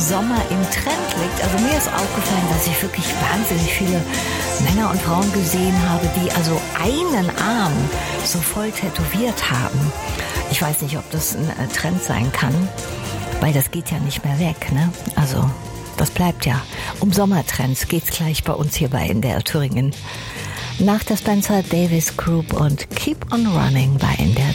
Sommer im Trend liegt. Also mir ist aufgefallen, dass ich wirklich wahnsinnig viele Männer und Frauen gesehen habe, die also einen Arm so voll tätowiert haben. Ich weiß nicht, ob das ein Trend sein kann, weil das geht ja nicht mehr weg, ne? Also das bleibt ja. Um Sommertrends geht's gleich bei uns hier bei NDR Thüringen. Nach der Spencer Davis Group und Keep on Running bei NDR